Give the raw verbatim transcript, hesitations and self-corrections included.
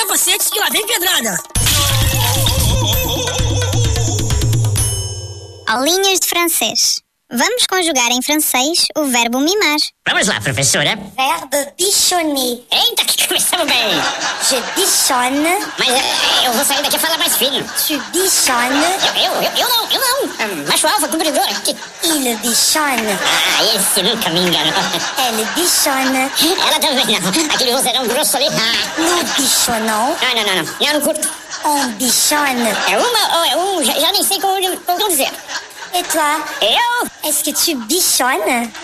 capacetes que lá vem pedrada. Aulinhas de francês. Vamos conjugar em francês o verbo mimar. Vamos lá, professora. Verbe bichonner. Eita, que começamos bem. Je bichonne. Mas é, eu vou sair daqui a falar mais fino. Tu bichonnes. Eu, eu, eu, eu não, eu não. É, macho alfa, cumpridor. Que... Il bichonne. Ah, esse nunca me enganou. Elle bichonne. Ela também não. Aquele vozeirão grosso ali. Ah. Nous bichonnons. Não, não, não, não. Eu não curto. On bichonne. É uma ou é um, já, já nem sei como, como dizer. Et toi? Eu? Est-ce que tu bichonnes?